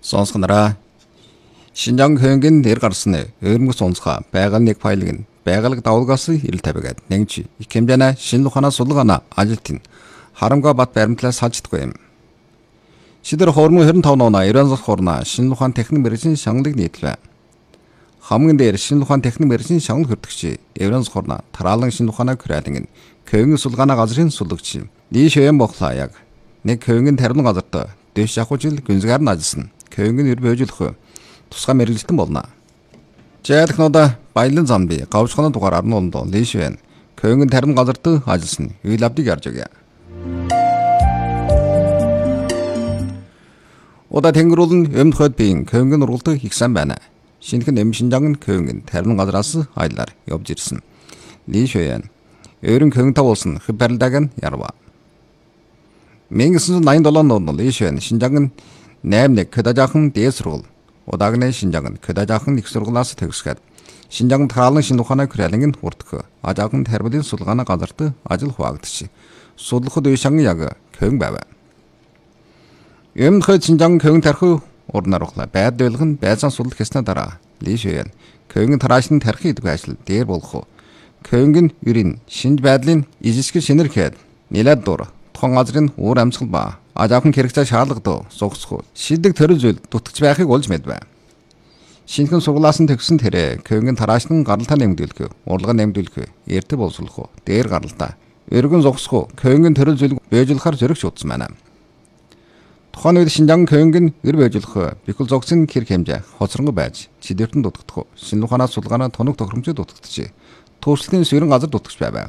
Сонсгонараа Шинжаан хөнгөн нэр гарсны өөрмөс онцгой байгаль нэг файлыг нь байгаль давалгаас ирэл тавигаад нэгж их хэмжээний шинэ ухаанаа сулгаана ажилтны харамга бат баримтлаа салждаггүй юм. Шидэр хормон 25 нуна 90 хорна шинэ ухаан техник мэргэжлийн шангалыг нийтлвэ. Хамгийн дээр шинэ ухаан техник мэргэжлийн шангал хүртгч 90 хорна тараалан шинэ ухаанаа күрэлэн көнгөн сулгаана газрын сулгч ний шоён боглаа яг нэг көнгөн тарин газарт дэш явахжил гүнзгаар нь ажилласан. Көнгөн ир бөжөлөх тусгай мэрэгжилтэн болно. Жаалхнуудаа баялан замби гавчханы дугаар 17 доо лишвэн көнгөн тарин газарт ажилласан. Үйл авдыг харж байгаа. Ода тэнгэрүүл нь өмнө хойд биеийн көнгөн ургалдаг их сайн байна. Шинэхэн Шинжаан көнгөн тарин газраас айлаар явж ирсэн. Лишвэн өөрийн көнгөн тав болсон хибарлаг нь ярва. 1987 онд Лишвэн Шинжаан 8 кодажахан дээд сургууль удаагны Шинжаан кодажахан их сургуулиас төгсгээд Шинжаан тараалан шинэ ухаанаа күрэлэн хүртэх ажаахан тарбилын сулгаана газарт ажил хуваагдчих. Судлахад үе шанган яг көнгөн байв. Өмнө хойд Шинжаан көнгөн тархи урнаар ухлаа байд байлгын байцаан судлах хэснэ дараа Лишвэн көнгөн тараашны тархи идэх ажил дээр болох көнгөн ерийн шинж байдлын ижисгэр шинэрхэд нэлээд дур хон газрын уур амьсгал ба ажаахан хэрэгцээ шаардлагатай зогсох шийдэг төрөл зүйл дутгч байхыг олж мэдвэ. Шинэхэн сургуулиас нь төгсөн тэрэ көнгөн тараашны гаралтаа нэмэгдүүлэх, урлага нэмэгдүүлэх, эртэ боловсруулах, дээр гаралтаа өргөн зогсох көнгөн төрөл зүйл бэжүүлэхээр зөрөгч утсан байна. Тухайн үед Шинжаан көнгөн эр бэжүүлэх бикул зогсын хэрэг хэмжээ хоцронгой байж чидэртэн дутагдах, шинэ ухаанаа сулгаанаа тоног тохиромжтой дутагдчих. Туршилтын суурин газар дутгч байв.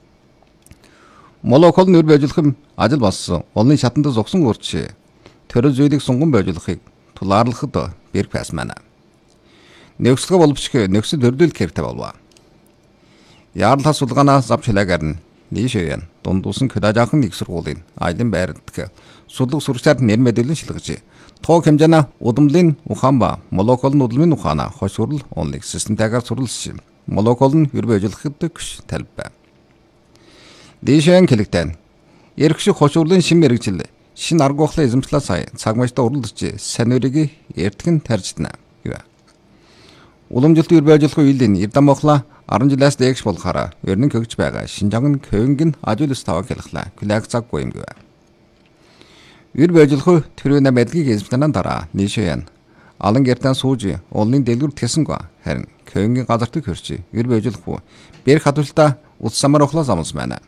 Молокол нэр бэжүүлэх ажил болсон. Олонний шатанд зогсон урч төрөл зүйлийг сунган бэжүүлэхийг тулаарлахад бэрх байсан байна. Нөхцөлгөө боловчгүй нөхцөл төрөлдөл хэрэгтэй болов. Яарлаа сулгаанаа завч хэлээгээр нь Лишвэн дундуусан кодажахан их сургуулийн айлын байрдах судлах сурагчаар нэр мэдээлэл шилгэж тоо хэмжээний удамлын ухаан ба молоколын удамлын ухаанаа хош сурал онлыг системтэйгээр сурлсан. Молокол нь эр бэжүүлэхэд күш талбай. Лишвэн хэлэгтэн эрх шиг хошуурлын шин мэрэгжил шин арга ухлын эзэмшлээ сая цагмааштай уралдаж сайн өрийг эртгэн тарьждана гэв. Уламжилт эр бэжүүлэх үеийн эрдэм охлоо 10 жилээс дээш болохаараа өрнөн көгж байгаа Шинжаан көнгөн ажуулс таваг хэлхлаа күлэг цаггүй юм гэв. Эр бэжүүлэх төрөний мэдлэгийг эзэмшлэнэн дараа Лишвэн алан гэртэн сууж олонний дэлгүр тэсэнгүй харин көнгөн газарт хөрч эр бэжүүлэх бэр хатуултаа утсамар охлоо замс байна.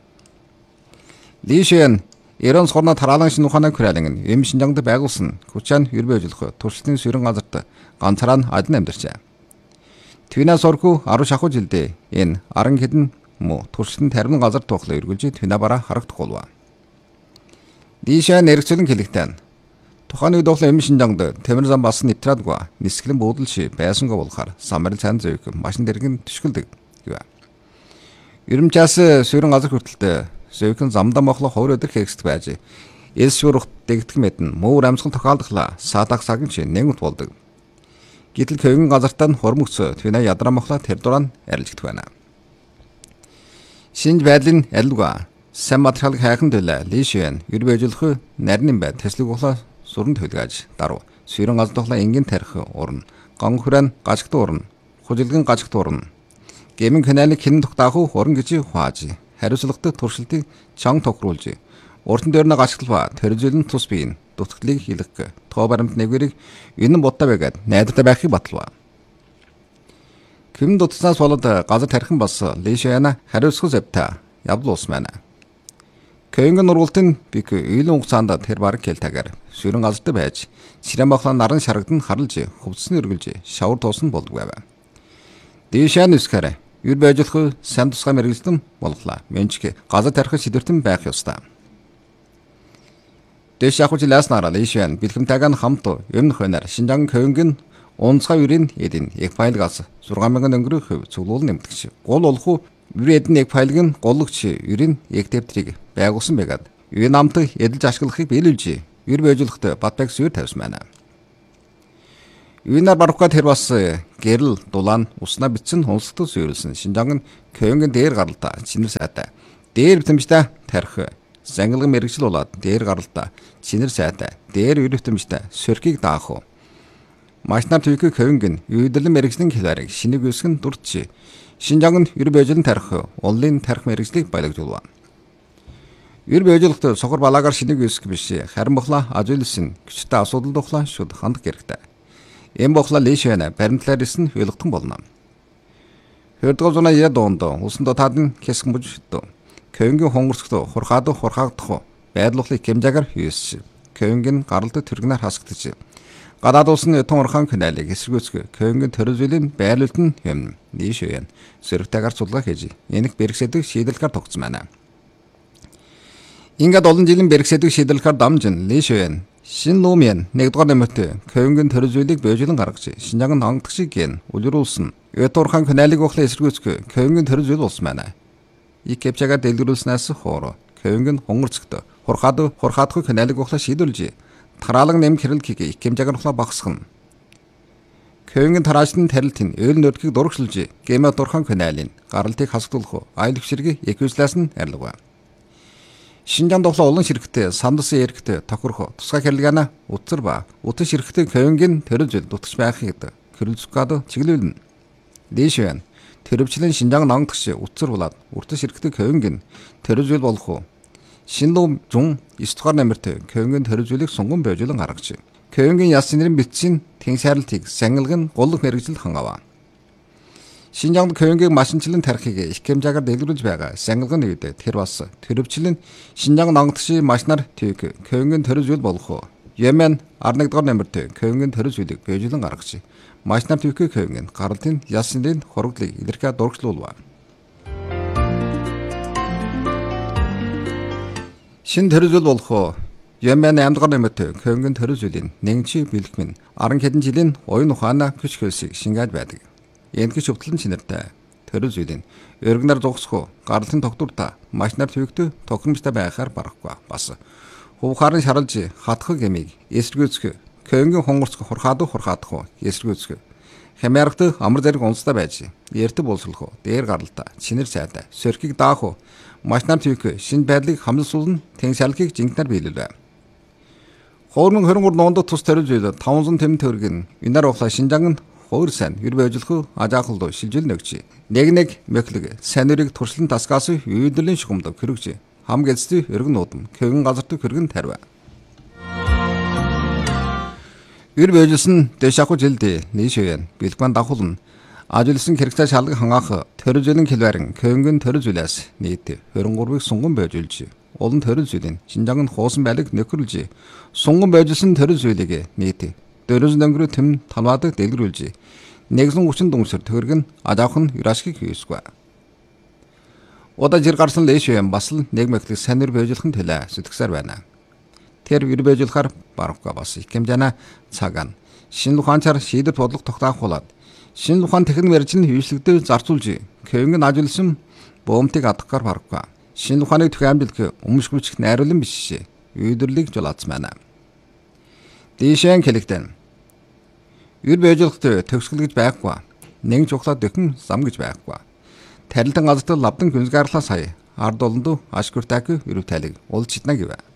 Лишвэн Иран сорна тараалан шинэ ухаанаа күрэлэн Шинжаанд байгуулсан хүчээр эр бэжүүлэх туршилтын суурин газарт ганцаараа адин амьдарчаа. Твинаас оргүй 10 шахуу жилдээ энэ 10 хэдэн муу туршилтын тарин газар тухлаа эргүүлж твина бараа харагдах болов. Лишвэн эргцүүлэн хэлэхдээ тухайн үед тухлаа Шинжаанд Тэмэр зам бас нэтрādгүй нисгэлэн буудалши байсангаа болохоор самарил цан зөөх машин дэргэн төшгөлдөг гэв. Ерөнчээс суурин газар хүртэлтэй зөөхөн замдаа мохло ховор өдр хэрэгсдэг байж эс шуурх дэгдэх мэдэн муур амьсгал тохиолдлоо саадах сагын чи нэгт болдог. Гэтэл көнгөн газартаа хормогц твина ядраа мохло тэр дурaan арилждаг байна. Шинж байдлын алилга сайн материалыг хайхан төлөө Лишвэн эр бэжүүлэх нарийн бай тэслэг ухлаа суран төлгөөж даруй суурин газар тухлаа энгийн тарих урна ган хүрэн гажигт урна хужилгын гажигт урна гэмэн каналыг хэн тогтаах уран гэж хуааж хариуцлагатай туршилтыг чанга тохируулж уртан дээр нь гашгал ба төрөлжүүлэн тус биеийн дутагдлыг хийлгэх тоо баримт нэгвэрийг энэ бодтаа байгаад найдвартай байхыг баталва. Кэм дутснаас болоод газар тархин бас Лишвэн хариуцлага завта явдал ус байна. Көнгөн ургалтын бик өөлөн хугацаанд тэр бараг хэлтэйгээр суурин газарт байж сирэм бахлаа наран шарагдан харалж хөвцсөн өргөлж шавар туусан болдог байв. Лишвэн үсгэрэ эр бэжүүлэх сайн тусгай мэрэгжилтэн болглаа. Менчг газар тархи шидвэртэн байх ёстой. Дэш явах жилээс нараа Лишвэн бэлхэмтэйгэн хамт өмнө хойноор Шинжаан көнгөн онцгой үрийн эдийн яг файлгаас 6000 өнгөрөх цуглуул нэмэгдэж. Гол олох үрийн эдийн яг файлыг нь голлогч үрийн яг дэвтрийг байгуулсан байгаад үе намт эдэлж ашиглахыг биелүүлж эр бэжүүлэхтэй батбайг сүйр тавьсан байна. Юунаар барахгаа тэр бас гэрэл дулаан уснаа битсэн хонсолтод суурилсан Шинжаан көнгөн дээр гаралтаа чинэр сайтай дээр битэмжтэй тарих зангилгын мэрэгжил болоод дээр гаралтаа чинэр сайтай дээр өрөвтөмжтэй сөрхийг даах Машнаар төвхий кöyнгэн үйдэрлэн мэрэгжлийн хэлбэрийг шинийг үүсгэн дурдчи. Шинжаангын ер бөжлөн тарих уллын тарих мэрэгжлийг баялагжуулва. Ер бөжлөлт сохор балаагаар шинийг үүсгэх биш. Харин бохла ажуулсан хүчтэй асуудал тухлаа шууд хандах хэрэгтэй. Эм бохла лишэна баримтлаарис нь ойлгохтон болно. Хөрдгөө зуна я доондоо усан дотаадын хэсгэн бүжигдөө. Кöyнгийн хонгорцогт хурхаагдах байдлуулыг хэмжээгээр хийсэн. Кöyнгийн гаралд тэргнээр хасагдчих. Гадаад улсын тун урхан каналыг эсэргүүцэх кöyнгийн төрөзөлийн байрлалд нь юм. Нийшэн сэрэгтэйгээр цуглаа хийж энийг бэрхсэдэг шийдэлгээр тогтсон байна. Ингээд олон жилийн бэрхсэдэг шийдэлгээр дамжин лишэн Шинлуумын 1-р нэмэрт кöyнгийн төрөзөлийг бөжлөн гаргаж Шинжаангын хангалтшиг ген улируулсан. Урхан каналыг ухлаа эсэргүүцэх кöyнгийн төрөзөл болсон байна. И кэпчагаар дэлгэрүүлснээс хоор кöyнгийн хонгорцогт хурхаадах каналыг ухлаа шийдүүлж тараалан нэм хэрэлхийг икэмжагаар ухлаа багсгана. Кöyнгийн тараачны тарилтын өөл нөтгийг дурагшилж гэмэ дурхан каналын гаралтыг хасагдуулах айлх ширгийг эквизлаас нь арилгав. Шинжаан тухлаа олон ширхтээ самдсан эрхтээ тохирох тусгай хэрэлгаана утсар ба утас ширхтээ кöyнгийн төрөзөл дутгч байхыг хэрэлцгад чиглүүлнэ. Дээшвэн төрөвчлэн Шинжаан нонгдогч утсар булаад уртас ширхтээ кöyнгийн төрөзөл болох Шинлуум зун 9-р нэмэрт кöyнгийн төрөзөлийг сунган бөжлөн гаргаж кöyнгийн яс нэрийн бичсэн тэнхсайралтыг сангилгын голлох мэрэгжил хангав. Шинжаанд кöyнгийн машинчлан тарихыг их хэмжээгээр дэлгэрүүлж байгаа сангилгын үед тэр бас төрөвчлэн Шинжаан нонгдогч машинаар төвк кöyнгийн төрөзөл болох Йемен 11-р нэмэрт кöyнгийн төрөзөлийг бөжлөн гаргаж машинаар төвк кöyнгийн гаралтын яс нэрийн хорогдлыг илэрхийлж дурагшлуулв. Шин төрөзөл болох Йемен 8-р нэмэрт кöyнгийн төрөзөлийн нэгэнчи бэлгмэн 10 хэдэн жилийн оюун ухаанаа хүч хөлсийг шингээж байдаг. Эндгэж өвтлэн чинэртэй төрөзөлийн өргөнөр зогсох гарлын тогтвортой машинаар төвөгтэй тохиромжтой байхаар барахгүй бас хувхарын шаралж хатхаг гэмиг эсэргүүцэх кöyнгийн хонгорцох хурхаадах эсэргүүцэх хямаарагт амар зэрэг онцтой байж эртэ боловсруулах дээр гаралтай чинэр сайтай сөрхийг даах машинаар төвөх шинэ байдлыг хамлуулсан тэнхсайлгийг жинхэнээр биелүүлв. Хоормон 23 ноонд тус төрөзөл 500 тэм төгрөгийн энээр ухлаа Шинжаан хоор сайн ер бөжлөх ажаахлд шилжил нөгч нэг мэхлэг санирыг туршлан тасгаас үйдлийн шугамд хөрөгч хам гэлцтэй өргөн нуудам кöyгэн газарт хөргөн тарив. Ер бөжлсөн дэшаху жилдээ нийшэн бэлгман давхулн ажигласан хэрэгцээ шалгах хангаах төрөзөлийн хэлбэрэн кöyнгийн төрөзөлөөс нийт 23-ыг сунган бөжүүлж олон төрөзөлийн Шинжаангын хуусан байлыг нөхөрлж сунган бөжлсөн төрөзөлийг нийт 400 өнгөрөө тэм танваадаг дэлгэрүүлж 130 дүнсэр төгрөг нь ажаах нь юрашгийг хийсгүй. Удаа жир гарсан лэшэм бас л нэг мэхлэг санир бөжлөхөн төлөө сэтгсээр байна. Тэр ер бөжлөхөр барахгүй бас их хэмжээна цагаан шинэ ухаанчаар шийдэл бодлого тогтоох болоод шинэ ухаан техник мэржлийн хөвшлөгдөө зарцуулж кöyнгийн ажилласан боомтыг адахгаар барахгүй. Шинэ ухааныг түгээмжлэх өмшгүчих найруулан биш үйдэрлийг жолоодсан байна. Дээшэн хэлэгдэн ер бөжлөхт төгсгөл гэж байхгүй. Нэг чухлаа дөхөн зам гэж байхгүй. Тарилтан газарт лавдан гүнзгарлаа сая ард олонд ашгүртайг өрөв тайлыг ул читна гэв.